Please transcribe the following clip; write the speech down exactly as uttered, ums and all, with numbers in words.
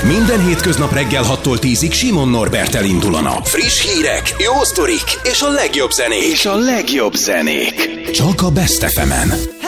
Minden hétköznap reggel hattól tízig Simon Norberttel indul a nap. Friss hírek, jó sztorik és a legjobb zenék. És a legjobb zenék. Csak a Best ef emen.